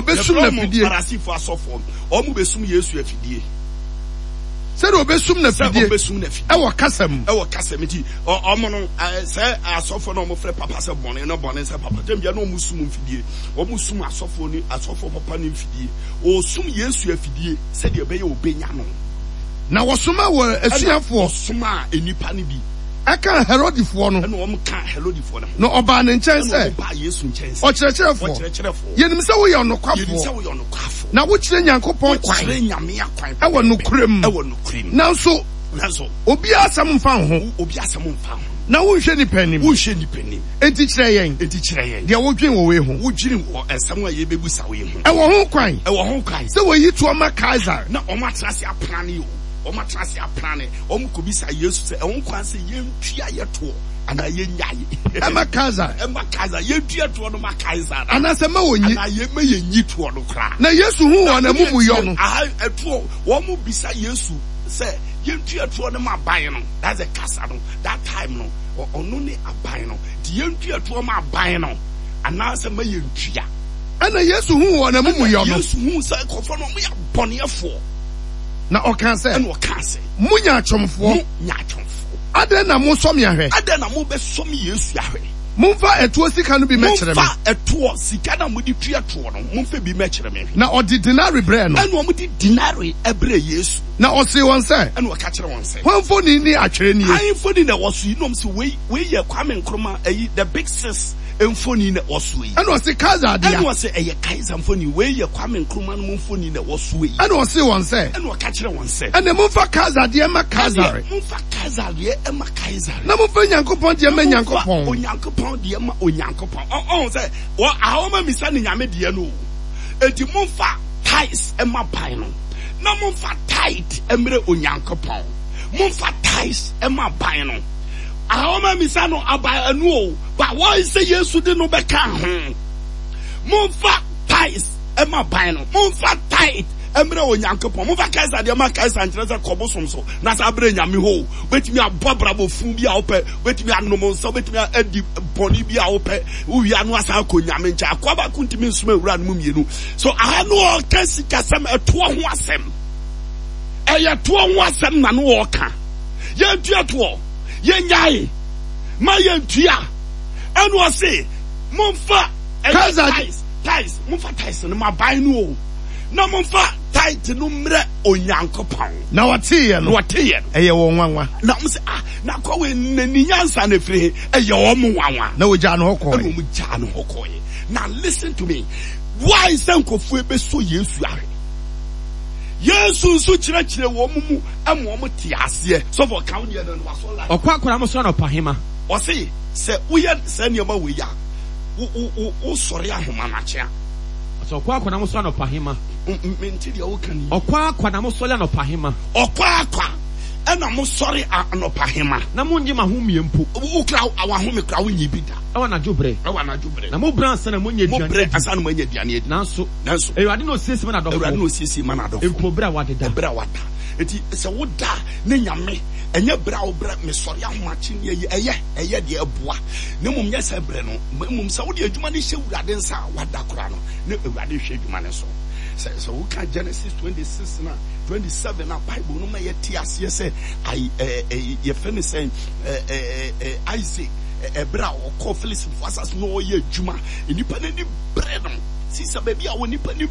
obesum na fidie. Parasifo asofo. Omo besum Yesu afidie. Said obesum na fidie. Ewo kasam. Ewo kasam ti. Omo no say asofo no mo frɛ papa sɛ bɔne no bɔne sɛ papa dem bia no mo sum fidie. Omo sum asofo ni asofo papa ni fidie. O sum Yesu afidie sɛ de obɛyɛ obenya no. Na wɔsoma wɔ asuafo soma enipa ni bi. Aka Herodifoɔ no. Ɛna wɔn ka Herodifoɔ no. No ɔbaa ne nkyɛn sɛ. Ɔbaa Yesu nkyɛn sɛ. Ɔkyerɛkyerɛfoɔ. Yenim sɛ woyɛ ɔnokwafo. Na wokyerɛ Nyankopɔn kwan. Wokyerɛ Nyame akwan. Ɛwɔ nokorɛm. Nanso obi asɛm mfa ho. Na wonhwɛ nipa anim. Enti kyerɛ yɛn. Deɛ wodwen wɔ wei ho. Wodwen wɔ ɛsɛm a yɛbɛbusa wei ho. Ɛwɔ ho kwan. Sɛ wɔyi to ɔma Kaesar. Na ɔma atrase aprane o. Ɔma atrase aprane. Ɔmo kɔbisa Yesu sɛ ɛwɔ kwan sɛ yɛntua yɛtoɔ. Ana yɛnyae. Ɛma Kaesar. Yɛntua toɔ no ma Kaesar. Anasɛ ma wɔnyi. Ana yɛma yɛnyi toɔ no koraa. Na Yesu hu wɔ na mumuyɔ no. Ɛtoɔ wɔn bisa Yesu sɛ yɛntua toɔ no ma aban no. That's a kasa no. That time no. Ɔno ne aban no. Di yɛntua toɔ ma aban no. Anasɛ ma yɛntua. Ɛna Yesu hu wɔ na mumuyɔ no. Yesu hu sɛ kɔfɔ no mo yɛ bɔneɛfoɔ. Na ɔka sɛ. Ɛna ɔka sɛ. Munya atwomfoɔ. Adɛn na mo sɔm yahwɛ. Adɛn na mo bɛ sɔm Yesu yahwɛ. Momfa ɛtoɔ sika no bi mɛkyerɛ me. Momfa ɛtoɔ sika na mo di tua toɔ no. Momfa bi mɛkyerɛ me. Na ɔde dinari brɛ no. Ɛna ɔmo di dinari ɛbrɛ Yesu. Na ɔse wɔn sɛ. Ɛna ɔka kyerɛ wɔn sɛ. Wɔnfo ni atwerɛ nie. Ayinfo na wɔso yi nom sɛ wei yɛ Kwame Nkrumah ɛyi the big sis mfoni na wɔso yi. Ɛna ɔse Kaesar deɛ. Ɛna ɔse ɛyɛ Kaesar mfoni wei yɛ Kwame Nkrumah no mfoni na wɔso yi. Ɛna ɔse wɔn sɛ. Ɛna ɔka kyerɛ wɔn sɛ. Ɛna momfa Kaesar deɛ ma Kaesar. Momfa Kaesar deɛ ma Kaesar. Na momfa Nyankopɔn deɛ ma Nyankopɔn. Onyankopɔn deɛ ma Onyankopɔn. Ɔn sɛ wɔ ahoma misa ne Nyame deɛ no. Enti momfa tithes ma ban no. Na momfa tithe mmerɛ Onyankopɔn. Momfa tithes ma ban no. Ahoma misa no aban anu o. Ba why say Yesu de no bɛka ho. Momfa tithes ma ban no. Momfa tithe emre Onyankopɔn. Momfa Kaesar de ma Kaesar nkyerɛ sɛ kɔbosom so. Na sa abrɛ Nyame ho. Betimi abɔ brabo fu bi a wopɛ. Betimi anom nso betimi adi bɔne bi a wopɛ. Uwia no asa akɔ Nyame nkyɛ. Akwaba kuntimi nsoma ewura no mienu. So ahano o kasi kasɛm ɛtoɔ ho asɛm. Ɛyɛ toɔ ho asɛm na no wɔka. Yɛntua toɔ. Yɛnyae. Ma yɛntua. Ɛno ɔse momfa tithes. Momfa tithes no ma ban no o. Na momfa tithe no mmerɛ Onyankopɔn. Na wɔteɛ no. Ɛyɛ wɔn nwanwa. Na mo sɛ na kɔwe n'ani nyansa na firi ɛyɛ wɔn nwanwa. Na wogya no hɔ kɔɔ. Na wɔn gya no hɔ kɔɔ. Now listen to me. Why sɛ nkɔfoɔ ebeso Yesu ahwɛ? Yesu nso kyerɛkyerɛ wɔn mu ɛmo wɔn te aseɛ. Sɔfo kan deɛ no wasɔ la. Ɔkɔ akɔla mo sɔ na ɔpahema. Ɔse sɛ woyɛ sɛ nneɛma wɔ ya. Wo sɔre ahoma n'akyea. Ɔsɛ ɔkɔ akɔla mo sɔ na ɔpahema. Menti deɛ woka ni. Ɔkɔ akɔla mo sɔ na ɔpahema. Ɔkɔ akɔ ɛna mo sɔre anɔpahema. Na mo nye ma ho mie mpo. Wokura awahome kura wonyi bi da. Ɛwɔ na dwobrɛ. Na mo bra ansa na mo nye aduane. Mo brɛ ansa na mo nye aduane. Nanso. Ewurade na osiesie ma na dɔfo. Ewurade na osiesie ma na dɔfo. Mpo bra wadeda. Bra wada. Eti sɛ woda ne Nyame ɛnyɛ bra wo bra me sɔre ahomakye ne ɛyɛ deɛ ɛboa. Ne mom nyɛ sɛ brɛ no. Mom sɛ wo de adwuma ne hyɛ Ewurade nsa wada kora no. Ne Ewurade hwɛ adwuma ne so. Sɛ wo ka Genesis 26 na 27 na Bible no ma yɛte aseɛ sɛ yɛfɛ ne sɛ Isaac ɛbrɛ a ɔkɔ Philistine asase na ɔyɛ adwuma nipa ne ni brɛ no sisa baabi a wɔ nipa ni